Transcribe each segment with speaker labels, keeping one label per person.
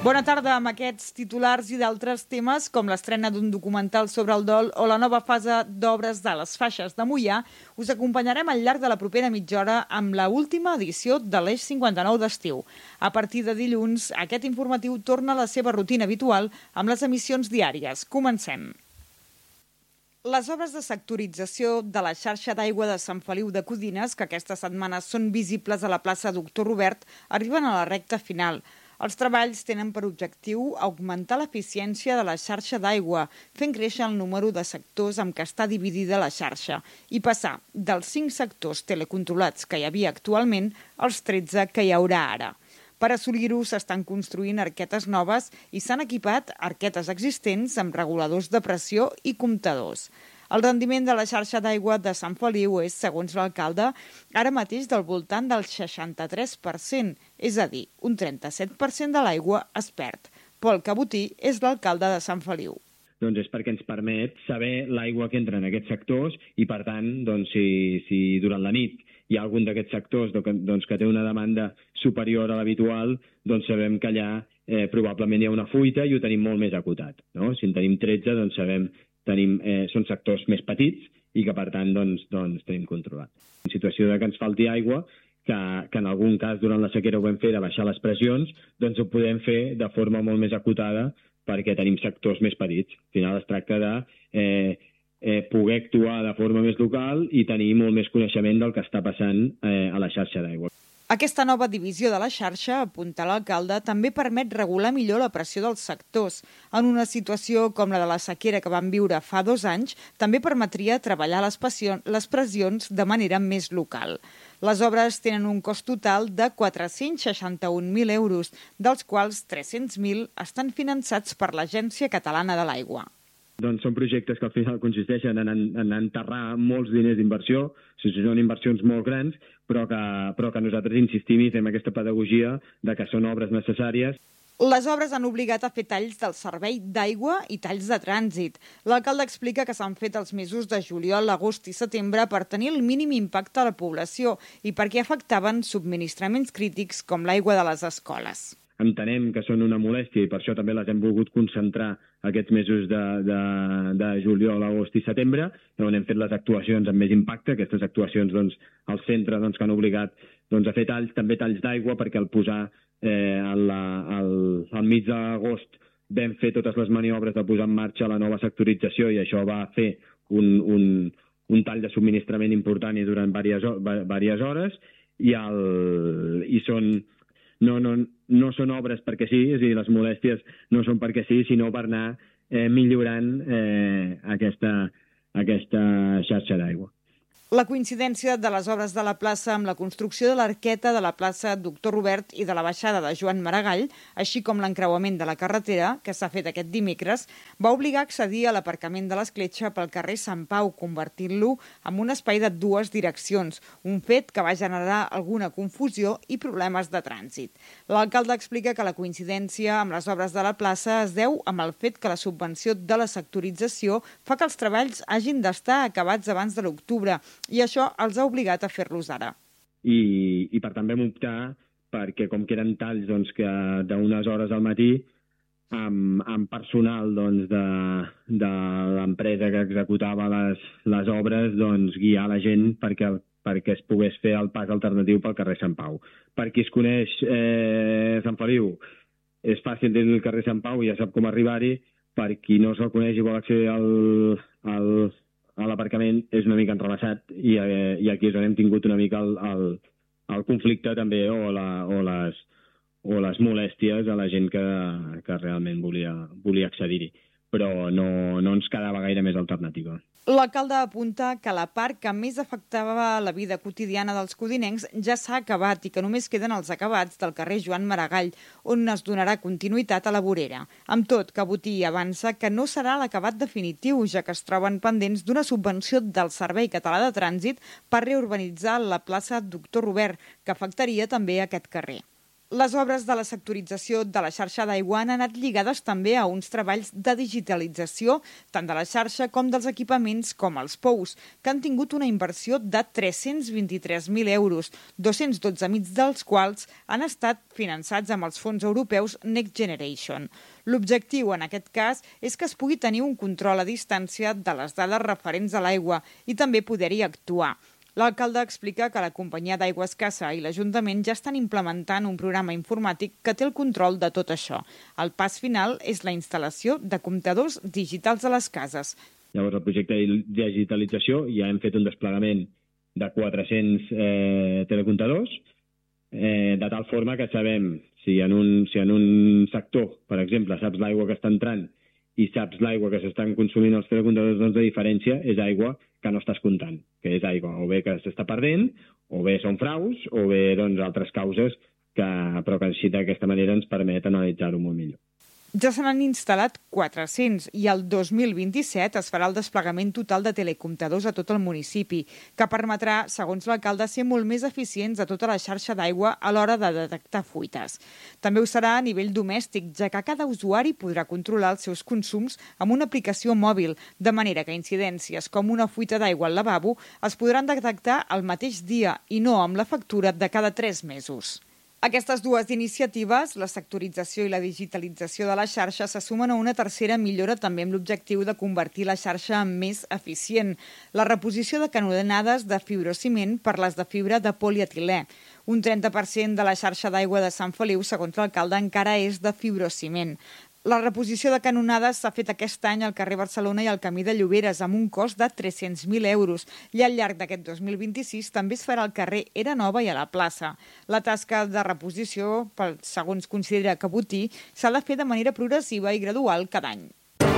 Speaker 1: Bona tarda. Amb aquests titulars i d'altres temes, com l'estrena d'un documental sobre el dol o la nova fase d'obres de les faixes de Moià, us acompanyarem al llarg de la propera mitja hora amb la última edició de l'Eix 59 d'estiu. A partir de dilluns, aquest informatiu torna a la seva rutina habitual amb les emissions diàries. Comencem. Les obres de sectorització de la xarxa d'aigua de Sant Feliu de Codines, que aquesta setmana són visibles a la plaça Doctor Robert, arriben a la recta final. Els treballs tenen per objectiu augmentar l'eficiència de la xarxa d'aigua, fent créixer el número de sectors amb què està dividida la xarxa i passar dels 5 sectors telecontrolats que hi havia actualment als 13 que hi haurà ara. Per assolir-ho s'estan construint arquetes noves i s'han equipat arquetes existents amb reguladors de pressió i comptadors. El rendiment de la xarxa d'aigua de Sant Feliu és, segons l'alcalde, ara mateix del voltant del 63%, és a dir, un 37% de l'aigua es perd. Pol Cabotí és l'alcalde de Sant Feliu.
Speaker 2: Doncs és perquè ens permet saber l'aigua que entra en aquests sectors i, per tant, doncs, si durant la nit hi ha algun d'aquests sectors que té una demanda superior a l'habitual, doncs sabem que allà probablement hi ha una fuita i ho tenim molt més acotat. No? Si en tenim 13, doncs sabem són sectors més petits i que, per tant, doncs tenim controlat. En situació de que ens falti aigua, que en algun cas durant la sequera ho vam fer de baixar les pressions, doncs ho podem fer de forma molt més acotada perquè tenim sectors més petits. Al final es tracta de poder actuar de forma més local i tenir molt més coneixement del que està passant a la xarxa d'aigua.
Speaker 1: Aquesta nova divisió de la xarxa, apunta l'alcalde, també permet regular millor la pressió dels sectors. En una situació com la de la sequera que vam viure fa 2 anys, també permetria treballar les pressions de manera més local. Les obres tenen un cost total de 461.000 euros, dels quals 300.000 estan finançats per l'Agència Catalana de l'Aigua.
Speaker 2: Doncs són projectes que al final consisteixen en enterrar molts diners d'inversió, són inversions molt grans, però que nosaltres insistim i fem aquesta pedagogia de que són obres necessàries.
Speaker 1: Les obres han obligat a fer talls del servei d'aigua i talls de trànsit. L'alcalde explica que s'han fet els mesos de juliol, agost i setembre per tenir el mínim impacte a la població i perquè afectaven subministraments crítics com l'aigua de les escoles.
Speaker 2: Entenem que són una molèstia i per això també les hem volgut concentrar aquests mesos de juliol, agost i setembre, on hem fet les actuacions amb més impacte. Aquestes actuacions al centre que han obligat a fer talls, també talls d'aigua, perquè al posar al mig d'agost vam fer totes les maniobres de posar en marxa la nova sectorització i això va fer un tall de subministrament important i durant diverses hores i són... No són obres perquè sí, és a dir, les molèsties no són perquè sí, sinó per anar millorant aquesta xarxa d'aigua.
Speaker 1: La coincidència de les obres de la plaça amb la construcció de l'arqueta de la plaça Doctor Robert i de la baixada de Joan Maragall, així com l'encreuament de la carretera, que s'ha fet aquest dimecres, va obligar a accedir a l'aparcament de l'Escletxa pel carrer Sant Pau, convertint-lo en un espai de 2 direccions, un fet que va generar alguna confusió i problemes de trànsit. L'alcalde explica que la coincidència amb les obres de la plaça es deu amb el fet que la subvenció de la sectorització fa que els treballs hagin d'estar acabats abans de l'octubre, i això els ha obligat a fer-los ara.
Speaker 2: I per tant vam optar perquè, com que eren talls que d'unes hores al matí, amb personal de l'empresa que executava les obres, guiar la gent perquè es pogués fer el pas alternatiu pel carrer Sant Pau. Per qui es coneix Sant Feliu, és fàcil dir el carrer Sant Pau i ja sap com arribar-hi. Per qui no se'l coneix i vol accedir a l'aparcament és una mica enrevessat i aquí és on hem tingut una mica el conflicte també o les molèsties a la gent que realment volia accedir-hi, però no ens quedava gaire més alternativa.
Speaker 1: L'alcalde apunta que la part que més afectava la vida quotidiana dels codinencs ja s'ha acabat i que només queden els acabats del carrer Joan Maragall, on es donarà continuïtat a la vorera. Amb tot, Cabotí avança que no serà l'acabat definitiu, ja que es troben pendents d'una subvenció del Servei Català de Trànsit per reurbanitzar la plaça Doctor Robert, que afectaria també aquest carrer. Les obres de la sectorització de la xarxa d'aigua han anat lligades també a uns treballs de digitalització tant de la xarxa com dels equipaments com els pous, que han tingut una inversió de 323.000 euros, 212.000 dels quals han estat finançats amb els fons europeus Next Generation. L'objectiu, en aquest cas, és que es pugui tenir un control a distància de les dades referents a l'aigua i també poder-hi actuar. L'alcalde explica que la companyia d'aigües Cassa i l'Ajuntament ja estan implementant un programa informàtic que té el control de tot això. El pas final és la instal·lació de comptadors digitals a les cases.
Speaker 2: Llavors, el projecte de digitalització ja hem fet un desplegament de 400 telecomptadors, de tal forma que sabem si en un sector, per exemple, saps l'aigua que està entrant i saps l'aigua que s'estan consumint els telecomptadors, doncs la diferència és aigua que no estàs comptant, que és aigua o bé que s'està perdent, o bé són fraus, o bé doncs, altres causes, però que així d'aquesta manera ens permet analitzar-ho molt millor.
Speaker 1: Ja se n'han instal·lat 400 i el 2027 es farà el desplegament total de telecomptadors a tot el municipi, que permetrà, segons l'alcalde, ser molt més eficients a tota la xarxa d'aigua a l'hora de detectar fuites. També ho serà a nivell domèstic, ja que cada usuari podrà controlar els seus consums amb una aplicació mòbil, de manera que incidències com una fuita d'aigua al lavabo es podran detectar el mateix dia i no amb la factura de cada 3 mesos. Aquestes dues iniciatives, la sectorització i la digitalització de la xarxa, se sumen a una tercera millora també amb l'objectiu de convertir la xarxa en més eficient, la reposició de canonades de fibrociment per les de fibra de polietilè. Un 30% de la xarxa d'aigua de Sant Feliu, segons l'alcalde, encara és de fibrociment. La reposició de canonades s'ha fet aquest any al carrer Barcelona i al camí de Lloberes amb un cost de 300.000 euros i al llarg d'aquest 2026 també es farà al carrer Era Nova i a la plaça. La tasca de reposició, segons considera Cabotí, s'ha de fer de manera progressiva i gradual cada any.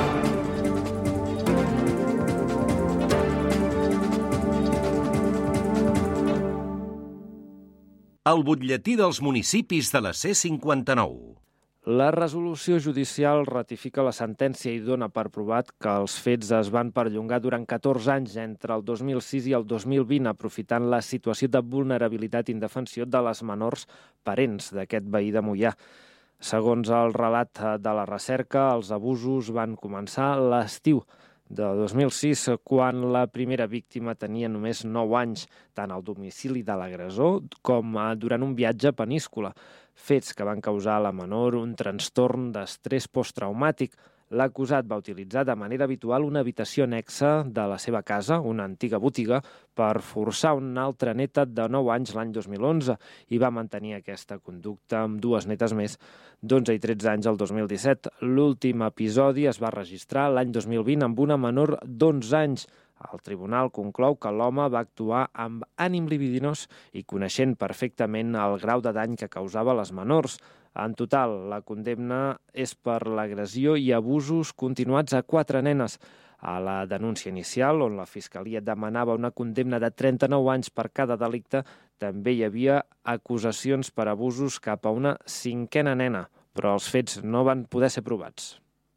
Speaker 3: El butlletí dels municipis de la C59.
Speaker 4: La resolució judicial ratifica la sentència i dona per provat que els fets es van perllongar durant 14 anys entre el 2006 i el 2020, aprofitant la situació de vulnerabilitat i indefensió de les menors parents d'aquest veí de Moià. Segons el relat de la recerca, els abusos van començar l'estiu de 2006, quan la primera víctima tenia només 9 anys, tant al domicili de l'agressor com durant un viatge a Peníscola, fets que van causar a la menor un trastorn d'estrès posttraumàtic. L'acusat va utilitzar de manera habitual una habitació anexa de la seva casa, una antiga botiga, per forçar una altra neta de 9 anys l'any 2011 i va mantenir aquesta conducta amb 2 netes més d'11 i 13 anys el 2017. L'últim episodi es va registrar l'any 2020 amb una menor d'11 anys. El tribunal conclou que l'home va actuar amb ànim libidinós i coneixent perfectament el grau de dany que causava a les menors. En total, la condemna és per l'agressió i abusos continuats a 4 nenes. A la denúncia inicial, on la Fiscalia demanava una condemna de 39 anys per cada delicte, també hi havia acusacions per abusos cap a una 5a nena, però els fets no van poder ser provats.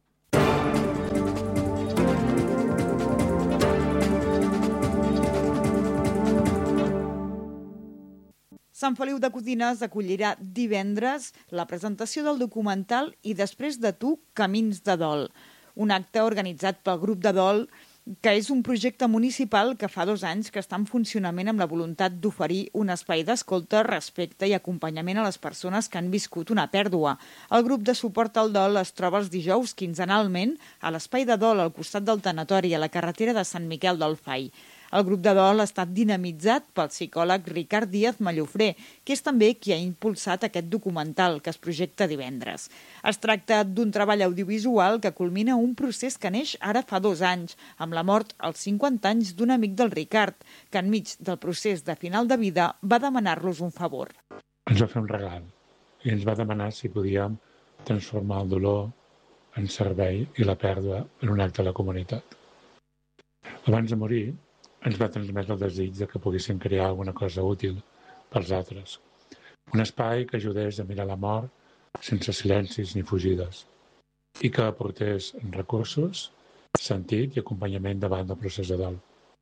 Speaker 1: Sant Feliu de Codines acollirà divendres la presentació del documental I després de tu, Camins de Dol, un acte organitzat pel Grup de Dol, que és un projecte municipal que fa 2 anys que està en funcionament amb la voluntat d'oferir un espai d'escolta, respecte i acompanyament a les persones que han viscut una pèrdua. El grup de suport al dol es troba els dijous quinzenalment a l'Espai de Dol al costat del tanatori a la carretera de Sant Miquel del Fai. El grup de dol ha estat dinamitzat pel psicòleg Ricard Díaz Mallofré, que és també qui ha impulsat aquest documental que es projecta divendres. Es tracta d'un treball audiovisual que culmina un procés que neix ara fa 2 anys, amb la mort als 50 anys d'un amic del Ricard, que enmig del procés de final de vida va demanar-los un favor.
Speaker 5: Ens va fer un regal i ens va demanar si podíem transformar el dolor en servei i la pèrdua en un acte a la comunitat. Abans de morir, ens va transmetre el desig de que poguessin crear alguna cosa útil pels altres. Un espai que ajudés a mirar la mort sense silencis ni fugides i que aportés recursos, sentit i acompanyament davant del procés de dol.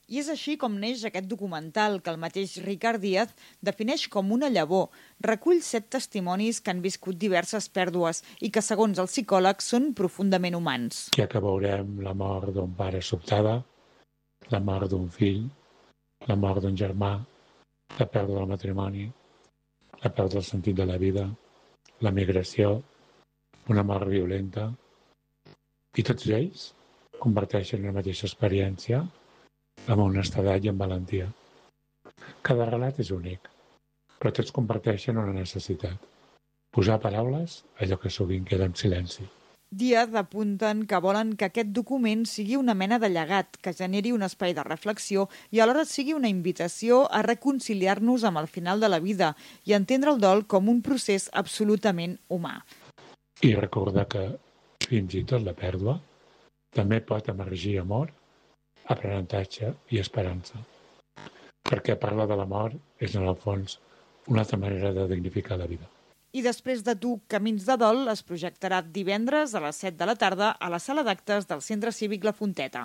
Speaker 1: I és així com neix aquest documental que el mateix Ricard Díaz defineix com una llavor. Recull 7 testimonis que han viscut diverses pèrdues i que, segons el psicòleg, són profundament humans.
Speaker 5: Ja que veurem la mort d'un pare sobtada, la mort d'un fill, la mort d'un germà, la pèrdua del matrimoni, la pèrdua del sentit de la vida, la migració, una mort violenta. I tots ells comparteixen la mateixa experiència amb honestedat i amb valentia. Cada relat és únic, però tots comparteixen una necessitat: posar paraules a allò que sovint queda en silenci.
Speaker 1: Díaz apunten que volen que aquest document sigui una mena de llegat, que generi un espai de reflexió i alhora sigui una invitació a reconciliar-nos amb el final de la vida i entendre el dol com un procés absolutament humà.
Speaker 5: I recordar que, fins i tot la pèrdua, també pot emergir amor, aprenentatge i esperança. Perquè parlar de la mort és, en el fons, una altra manera de dignificar la vida.
Speaker 1: I després de Tu, Camins de Dol, es projectarà divendres a les 7 de la tarda a la sala d'actes del Centre Cívic La Fonteta.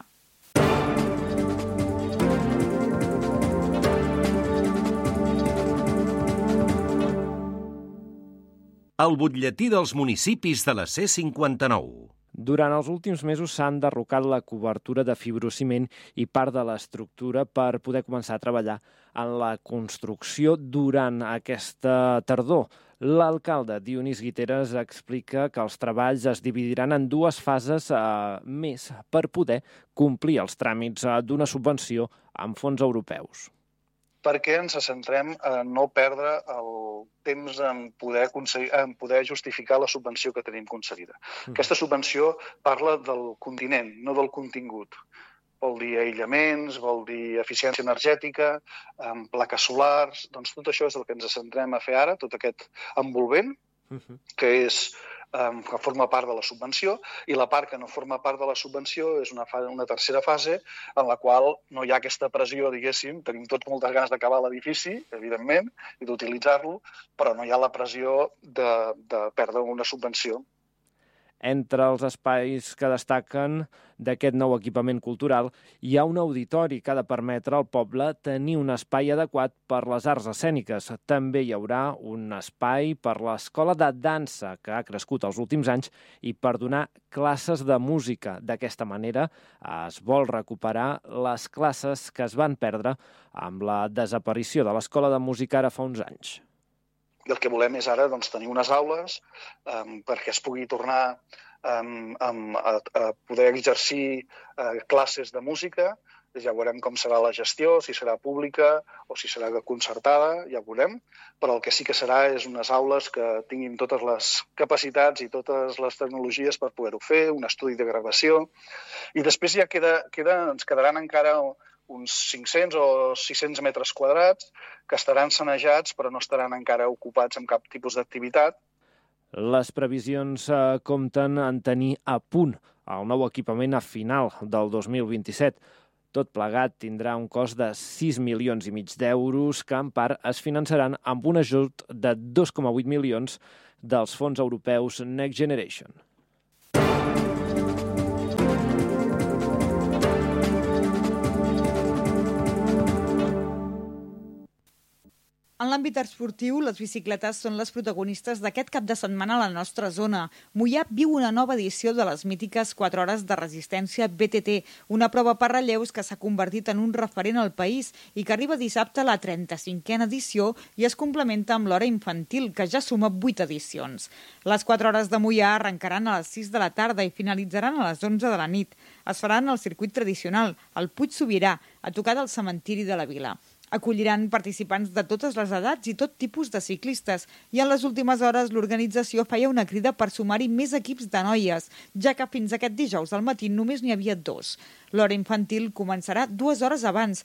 Speaker 3: El butlletí dels municipis de la C59.
Speaker 4: Durant els últims mesos s'ha enderrocat la cobertura de fibrociment i part de l'estructura per poder començar a treballar en la construcció durant aquesta tardor. L'alcalde Dionís Guiteras explica que els treballs es dividiran en 2 fases més per poder complir els tràmits d'una subvenció amb fons europeus.
Speaker 6: Perquè ens centrem a no perdre el temps en poder justificar la subvenció que tenim concedida. Aquesta subvenció parla del continent, no del contingut. Vol dir aïllaments, vol dir eficiència energètica, plaques solars. Doncs tot això és el que ens centrem a fer ara, tot aquest envolvent, que forma part de la subvenció, i la part que no forma part de la subvenció és una tercera fase en la qual no hi ha aquesta pressió, diguéssim. Tenim tots moltes ganes d'acabar l'edifici, evidentment, i d'utilitzar-lo, però no hi ha la pressió de perdre una subvenció.
Speaker 4: Entre els espais que destaquen d'aquest nou equipament cultural hi ha un auditori que ha de permetre al poble tenir un espai adequat per les arts escèniques. També hi haurà un espai per l'escola de dansa, que ha crescut els últims anys, i per donar classes de música. D'aquesta manera es vol recuperar les classes que es van perdre amb la desaparició de l'escola de música ara fa uns anys.
Speaker 6: I el que volem és ara tenir unes aules perquè es pugui tornar a poder exercir classes de música. Ja veurem com serà la gestió, si serà pública o si serà concertada, ja veurem. Però el que sí que serà és unes aules que tinguin totes les capacitats i totes les tecnologies per poder-ho fer, un estudi de gravació. I després ja ens quedaran encara uns 500 o 600 metres quadrats que estaran sanejats però no estaran encara ocupats amb cap tipus d'activitat.
Speaker 4: Les previsions compten en tenir a punt el nou equipament a final del 2027. Tot plegat tindrà un cost de 6,5 milions d'euros que en part es finançaran amb un ajut de 2,8 milions dels fons europeus Next Generation.
Speaker 1: En l'àmbit esportiu, les bicicletes són les protagonistes d'aquest cap de setmana a la nostra zona. Moià viu una nova edició de les mítiques 4 hores de resistència BTT, una prova per relleus que s'ha convertit en un referent al país i que arriba dissabte a la 35a edició i es complementa amb l'hora infantil, que ja suma 8 edicions. Les 4 hores de Moià arrencaran a les 6 de la tarda i finalitzaran a les 11 de la nit. Es faran al circuit tradicional, al Puig Sobirà, a tocar del cementiri de la vila. Acolliran participants de totes les edats i tot tipus de ciclistes i en les últimes hores l'organització feia una crida per sumar-hi més equips de noies, ja que fins aquest dijous al matí només n'hi havia 2. L'hora infantil començarà 2 hores abans,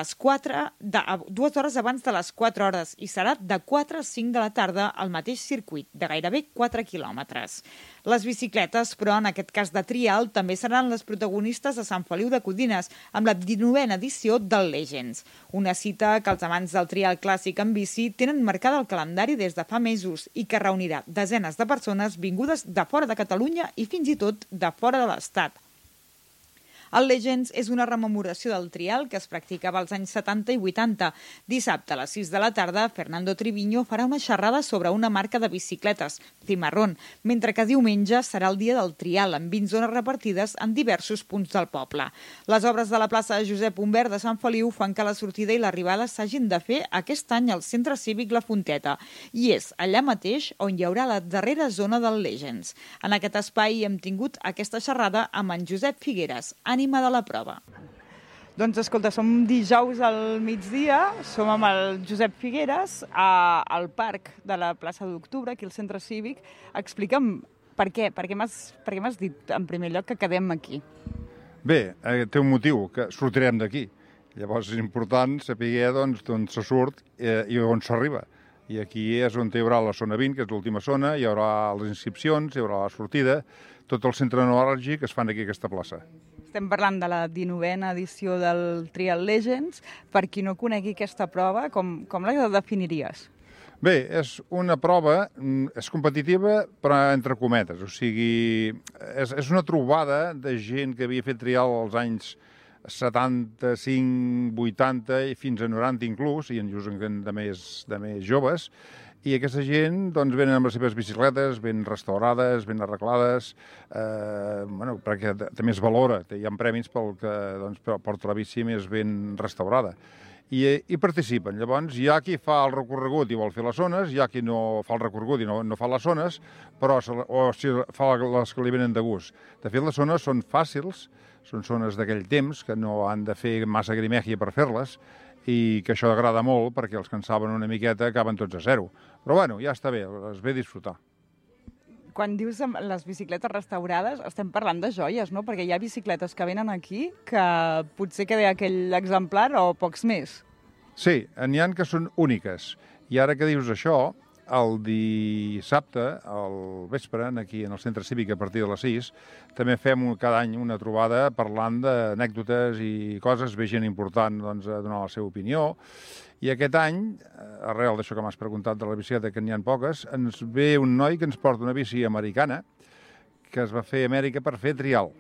Speaker 1: 2 hores abans de les 4 hores i serà de 4 a 5 de la tarda al mateix circuit, de gairebé 4 quilòmetres. Les bicicletes, però en aquest cas de trial, també seran les protagonistes a Sant Feliu de Codines, amb la 19a edició del Legends. Una cita que els amants del trial clàssic en bici tenen marcada al calendari des de fa mesos i que reunirà desenes de persones vingudes de fora de Catalunya i fins i tot de fora de l'Estat. El Legends és una rememoració del trial que es practicava als anys 70 i 80. Dissabte a les 6 de la tarda, Fernando Triviño farà una xerrada sobre una marca de bicicletes, Cimarrón, mentre que diumenge serà el dia del trial, amb 20 zones repartides en diversos punts del poble. Les obres de la plaça Josep Humbert de Sant Feliu fan que la sortida i l'arribada s'hagin de fer aquest any al Centre Cívic La Fonteta, i és allà mateix on hi haurà la darrera zona del Legends. En aquest espai hem tingut aquesta xerrada amb en Josep Figueres, ànima de la prova. Doncs escolta, som dijous al migdia, som amb el Josep Figueres al parc de la plaça d'Octubre, aquí al Centre Cívic. Explica'm per què m'has dit en primer lloc que quedem aquí.
Speaker 7: Bé, té un motiu, que sortirem d'aquí. Llavors és important saber d'on se surt i on s'arriba. I aquí és on hi haurà la zona 20, que és l'última zona, hi haurà les inscripcions, hi haurà la sortida, tot el centre neuràlgic es fan aquí a aquesta plaça.
Speaker 1: Estem parlant de la 19a edició del Trial Legends. Per qui no conegui aquesta prova, com la definiries?
Speaker 7: Bé, és una prova, és competitiva, però entre cometes. O sigui, és una trobada de gent que havia fet trial als anys 75, 80 i fins a 90 inclús, i inclús de més joves, i aquesta gent venen amb les seves bicicletes, ben restaurades, ben arreglades, perquè també es valora, hi ha premis pel que porta la bici més ben restaurada. I participen. Llavors, hi ha qui fa el recorregut i vol fer les zones, hi ha qui no fa el recorregut i no fa les zones, o si fa les que li venen de gust. De fet, les zones són fàcils, són zones d'aquell temps, que no han de fer massa grimègia per fer-les, i que això agrada molt, perquè els que en saben una miqueta acaben tots a zero. Però bueno, ja està bé, es ve a disfrutar.
Speaker 1: Quan dius les bicicletes restaurades, estem parlant de joies, no? Perquè hi ha bicicletes que venen aquí que potser queda aquell exemplar o pocs més.
Speaker 7: Sí, n'hi ha que són úniques. I ara que dius això, el dissabte, al vespre, aquí en el Centre Cívic, a partir de les 6, també fem cada any una trobada parlant d'anècdotes i coses, ve gent important a donar la seva opinió. I aquest any, arrel d'això que m'has preguntat de la bicicleta, que n'hi ha poques, ens ve un noi que ens porta una bici americana que es va fer a Amèrica per fer trial.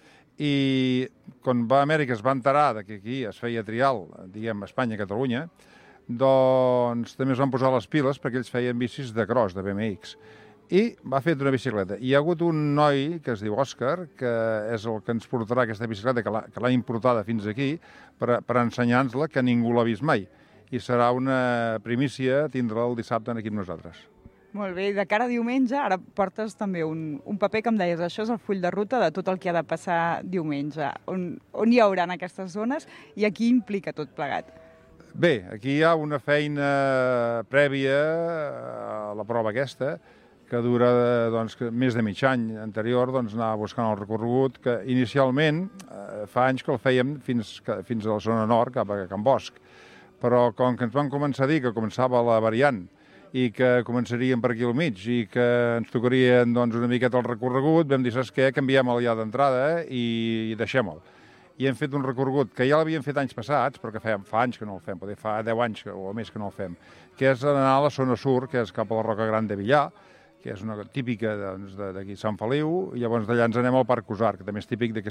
Speaker 7: I quan va a Amèrica es va enterar que aquí es feia trial, diguem, a Espanya, a Catalunya, doncs també es van posar les piles perquè ells feien bicis de cross, de BMX. I va fer una bicicleta. I hi ha hagut un noi que es diu Òscar, que és el que ens portarà aquesta bicicleta, que l'ha importada fins aquí, per ensenyar-nos-la, que ningú l'ha vist mai. I serà una primícia tindre el dissabte aquí amb nosaltres.
Speaker 1: Molt bé, de cara a diumenge, ara portes també un paper que em deies, això és el full de ruta de tot el que ha de passar diumenge. On hi haurà aquestes zones i a qui implica tot plegat?
Speaker 7: Bé, aquí hi ha una feina prèvia a la prova aquesta, que dura més de mig any anterior, anar buscant el recorregut, que inicialment fa anys que el fèiem fins a la zona nord, cap a Can Bosch. Però com que ens van començar a dir que començava la variant i que començaríem per aquí al mig i que ens tocaria una miqueta el recorregut, vam dir, saps què, canviem el ja d'entrada i deixem-el. I hem fet un recorregut que ja l'havíem fet anys passats, però que fa anys que no el fem, potser fa 10 anys o més que no el fem, que és anar a la zona sur, que és cap a la Roca Gran de Villar, que és una típica d'aquí Sant Feliu, i llavors d'allà ens anem al Parc Cusar, que també és típic